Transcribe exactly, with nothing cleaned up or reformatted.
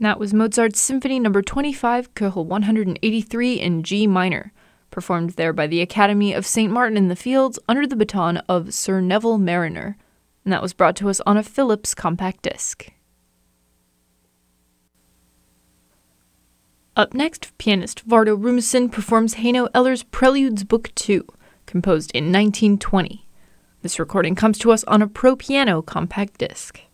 That was Mozart's Symphony Number twenty-five, Köchel one hundred eighty-three in G minor, performed there by the Academy of Saint Martin in the Fields under the baton of Sir Neville Marriner, and that was brought to us on a Philips compact disc. Up next, pianist Vardo Rumesin performs Heino Eller's Preludes Book two, composed in nineteen twenty. This recording comes to us on a Pro Piano compact disc.